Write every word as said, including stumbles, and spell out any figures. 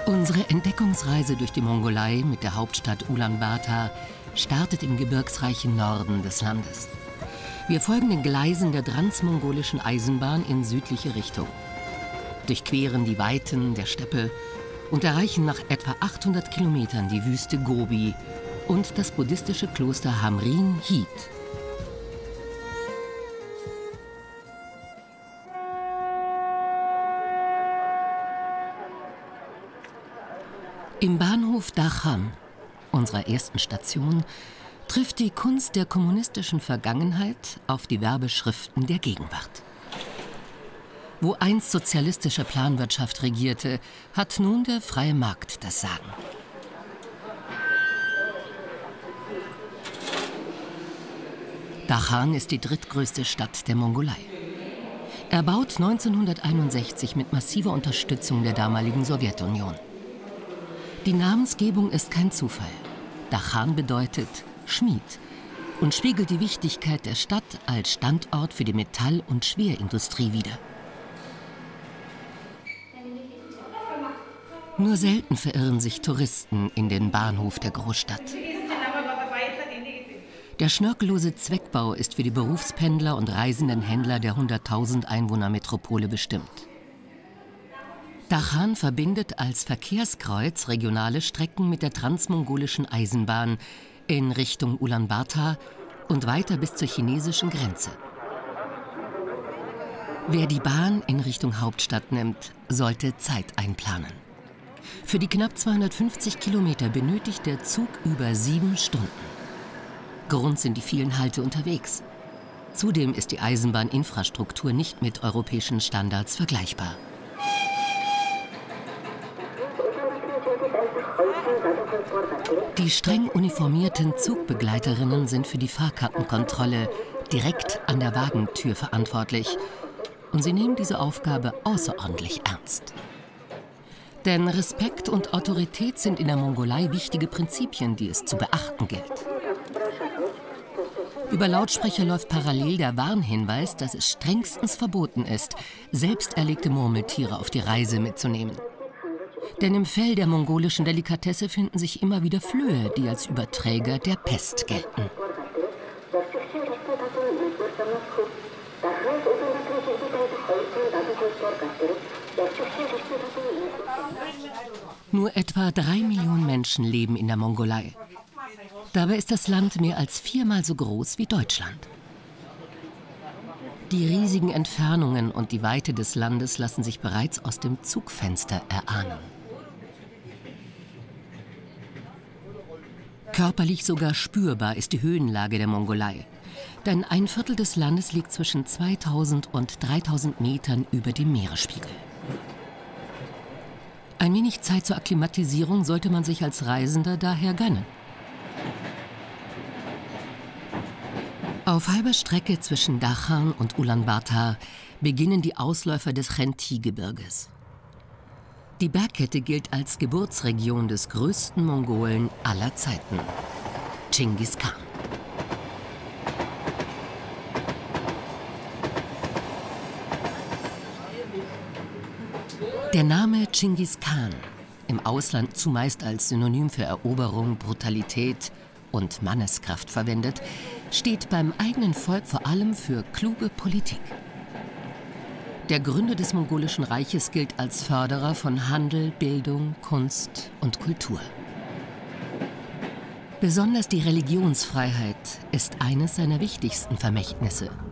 Unsere Entdeckungsreise durch die Mongolei mit der Hauptstadt Ulaanbaatar startet im gebirgsreichen Norden des Landes. Wir folgen den Gleisen der transmongolischen Eisenbahn in südliche Richtung, durchqueren die Weiten der Steppe und erreichen nach etwa achthundert Kilometern die Wüste Gobi und das buddhistische Kloster Hamrin Hit. Im Bahnhof Dachan, unserer ersten Station, trifft die Kunst der kommunistischen Vergangenheit auf die Werbeschriften der Gegenwart. Wo einst sozialistische Planwirtschaft regierte, hat nun der freie Markt das Sagen. Dachan ist die drittgrößte Stadt der Mongolei. Erbaut neunzehnhunderteinundsechzig mit massiver Unterstützung der damaligen Sowjetunion. Die Namensgebung ist kein Zufall. Dachan bedeutet Schmied und spiegelt die Wichtigkeit der Stadt als Standort für die Metall- und Schwerindustrie wider. Nur selten verirren sich Touristen in den Bahnhof der Großstadt. Der schnörkellose Zweckbau ist für die Berufspendler und reisenden Händler der hunderttausend Einwohner-Metropole bestimmt. Dachan verbindet als Verkehrskreuz regionale Strecken mit der transmongolischen Eisenbahn in Richtung Ulaanbaatar und weiter bis zur chinesischen Grenze. Wer die Bahn in Richtung Hauptstadt nimmt, sollte Zeit einplanen. Für die knapp zweihundertfünfzig Kilometer benötigt der Zug über sieben Stunden. Grund sind die vielen Halte unterwegs. Zudem ist die Eisenbahninfrastruktur nicht mit europäischen Standards vergleichbar. Die streng uniformierten Zugbegleiterinnen sind für die Fahrkartenkontrolle direkt an der Wagentür verantwortlich. Und sie nehmen diese Aufgabe außerordentlich ernst. Denn Respekt und Autorität sind in der Mongolei wichtige Prinzipien, die es zu beachten gilt. Über Lautsprecher läuft parallel der Warnhinweis, dass es strengstens verboten ist, selbst erlegte Murmeltiere auf die Reise mitzunehmen. Denn im Fell der mongolischen Delikatesse finden sich immer wieder Flöhe, die als Überträger der Pest gelten. Nur etwa drei Millionen Menschen leben in der Mongolei. Dabei ist das Land mehr als viermal so groß wie Deutschland. Die riesigen Entfernungen und die Weite des Landes lassen sich bereits aus dem Zugfenster erahnen. Körperlich sogar spürbar ist die Höhenlage der Mongolei. Denn ein Viertel des Landes liegt zwischen zweitausend und dreitausend Metern über dem Meeresspiegel. Ein wenig Zeit zur Akklimatisierung sollte man sich als Reisender daher gönnen. Auf halber Strecke zwischen Dachan und Ulaanbaatar beginnen die Ausläufer des Khenti-Gebirges. Die Bergkette gilt als Geburtsregion des größten Mongolen aller Zeiten, Dschingis Khan. Der Name Dschingis Khan, im Ausland zumeist als Synonym für Eroberung, Brutalität und Manneskraft verwendet, steht beim eigenen Volk vor allem für kluge Politik. Der Gründer des mongolischen Reiches gilt als Förderer von Handel, Bildung, Kunst und Kultur. Besonders die Religionsfreiheit ist eines seiner wichtigsten Vermächtnisse.